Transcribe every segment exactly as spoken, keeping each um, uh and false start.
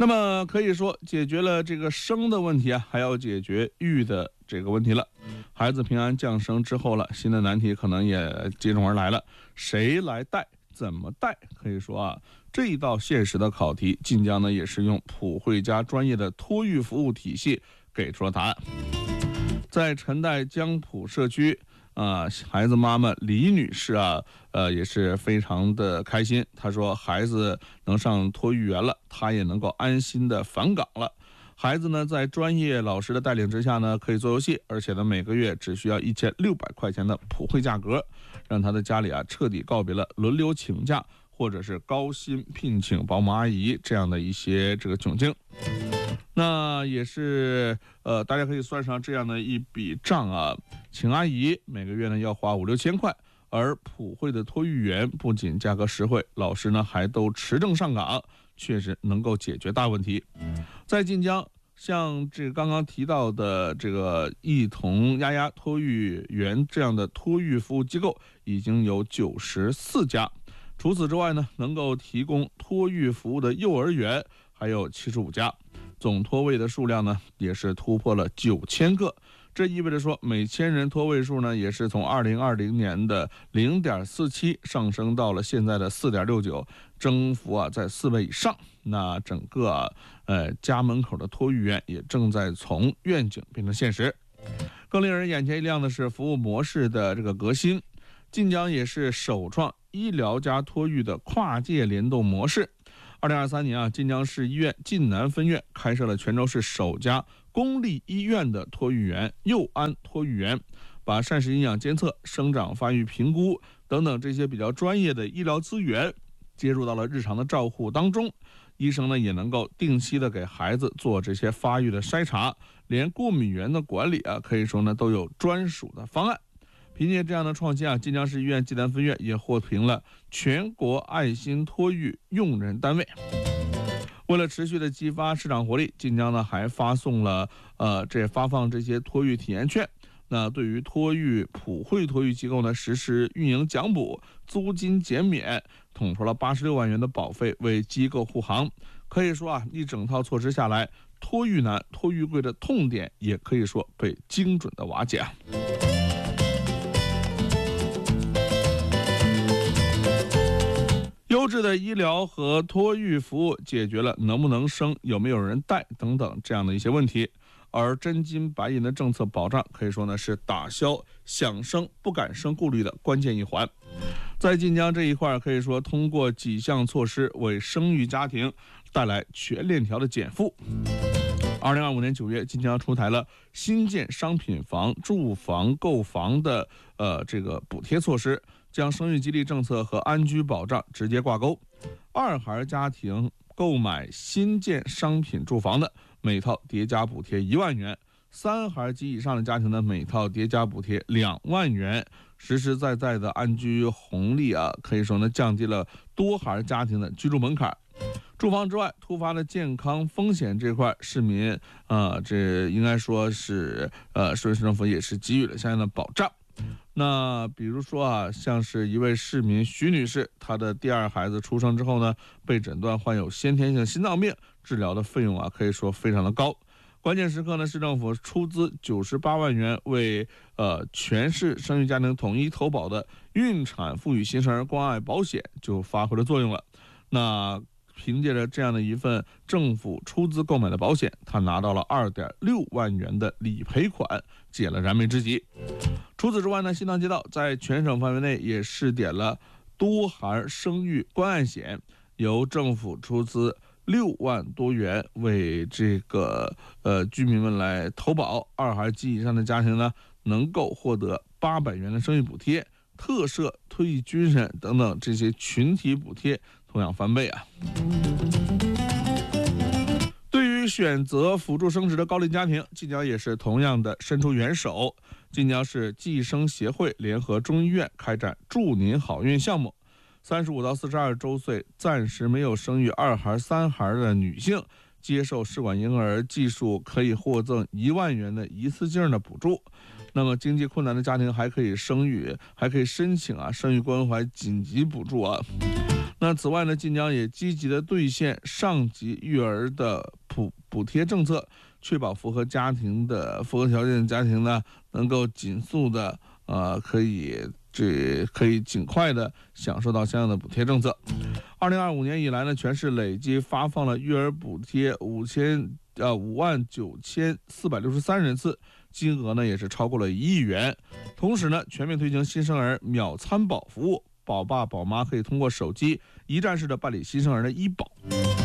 那么可以说，解决了这个生的问题啊，还要解决育的这个问题了。孩子平安降生之后了，新的难题可能也接踵而来了，谁来带？怎么带？可以说啊，这一道现实的考题，晋江呢也是用普惠家专业的托育服务体系给出了答案。在陈代江浦社区啊、呃，孩子妈妈李女士啊，呃，也是非常的开心。她说，孩子能上托育园了，她也能够安心的返岗了。孩子呢，在专业老师的带领之下呢，可以做游戏，而且呢，每个月只需要一千六百块钱的普惠价格，让他的家里啊彻底告别了轮流请假或者是高薪聘请保姆阿姨这样的一些这个窘境。那也是呃，大家可以算上这样的一笔账啊，请阿姨每个月呢要花五六千块，而普惠的托育员不仅价格实惠，老师呢还都持证上岗，确实能够解决大问题。在晋江，像这个刚刚提到的这个一同丫丫托育园这样的托育服务机构已经有九十四家。除此之外呢，能够提供托育服务的幼儿园还有七十五家，总托位的数量呢也是突破了九千个。这意味着说，每千人托位数呢也是从二零二零年的零点四七上升到了现在的四点六九，增幅啊在四倍以上。那整个啊呃家门口的托育园也正在从愿景变成现实。更令人眼前一亮的是服务模式的这个革新，晋江也是首创医疗加托育的跨界联动模式。二零二三年啊，晋江市医院晋南分院开设了泉州市首家公立医院的托育园幼安托育园，把膳食营养监测、生长发育评估等等这些比较专业的医疗资源接入到了日常的照护当中。医生呢也能够定期的给孩子做这些发育的筛查，连过敏源的管理啊，可以说呢都有专属的方案。凭借这样的创新啊，晋江市医院晋南分院也获评了全国爱心托育用人单位。为了持续的激发市场活力，晋江呢还发送了呃这发放这些托育体验券。那对于托育普惠托育机构呢，实施运营奖补、租金减免，统筹了八十六万元的保费为机构护航。可以说啊，一整套措施下来，托育难、托育贵的痛点也可以说被精准的瓦解啊。优质的医疗和托育服务解决了能不能生、有没有人带等等这样的一些问题，而真金白银的政策保障可以说呢是打消想生不敢生顾虑的关键一环。在晋江这一块，可以说通过几项措施为生育家庭带来全链条的减负。二零二五年九月，晋江出台了新建商品房、住房购房的呃这个补贴措施，将生育激励政策和安居保障直接挂钩。二孩家庭购买新建商品住房的，每套叠加补贴一万元；三孩及以上的家庭呢，每套叠加补贴两万元。实实在在的安居红利啊，可以说呢降低了多孩家庭的居住门槛。住房之外，突发的健康风险这块，市民呃，这应该说是呃，市政府也是给予了相应的保障。那比如说啊，像是一位市民徐女士，她的第二孩子出生之后呢，被诊断患有先天性心脏病，治疗的费用啊，可以说非常的高。关键时刻呢，市政府出资九十八万元为呃全市生育家庭统一投保的孕产妇与新生儿关爱保险就发挥了作用了。那凭借着这样的一份政府出资购买的保险，他拿到了二点六万元的理赔款，解了燃眉之急。除此之外呢，新浪街道在全省范围内也试点了多孩生育关爱险，由政府出资六万多元为这个呃居民们来投保，二孩及以上的家庭呢，能够获得八百元的生育补贴，特赦、退役军人等等这些群体补贴同样翻倍啊。对于选择辅助生殖的高龄家庭，晋江也是同样的伸出援手。晋江市计生协会联合中医院开展祝您好运项目，三十五到四十二周岁暂时没有生育二孩三孩的女性，接受试管婴儿技术可以获赠一万元的一次性的补助。那么经济困难的家庭还可以生育，还可以申请啊生育关怀紧急补助啊。 那此外呢，晋江也积极的兑现上级育儿的补补贴政策，确保符合家庭的符合条件的家庭呢，能够紧速的呃可以这可以尽快的享受到相应的补贴政策。二零二五年以来呢，全市累计发放了育儿补贴五千呃五万九千四百六十三人次，金额呢也是超过了一亿元。同时呢，全面推行新生儿秒参保服务，宝爸宝妈可以通过手机一站式的办理新生儿的医保。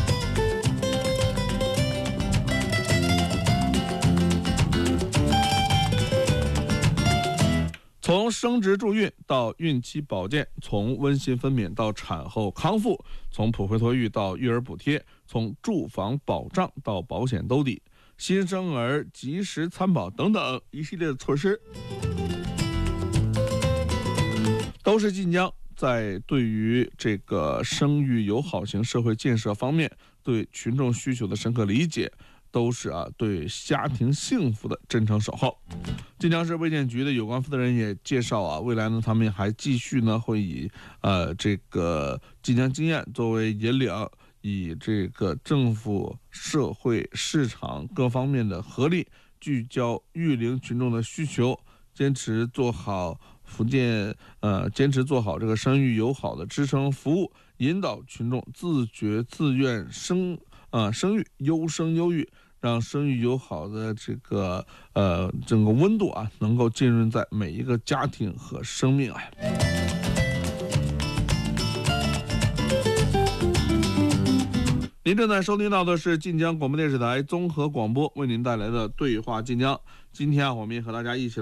从生殖助孕到孕期保健，从温馨分娩到产后康复，从普惠托育到育儿补贴，从住房保障到保险兜底，新生儿及时参保等等一系列的措施，都是晋江在对于这个生育友好型社会建设方面对群众需求的深刻理解，都是啊对家庭幸福的真诚守候。晋江市卫健局的有关负责人也介绍啊，未来呢他们还继续呢会以呃这个晋江经验作为引领，以这个政府、社会、市场各方面的合力，聚焦育龄群众的需求，坚持做好福建呃坚持做好这个生育友好的支撑服务，引导群众自觉自愿生呃生育，优生优育，让生育友好的这个呃整个温度啊，能够浸润在每一个家庭和生命啊。您正在收听到的是晋江广播电视台综合广播为您带来的对话晋江。今天啊，我们也和大家一起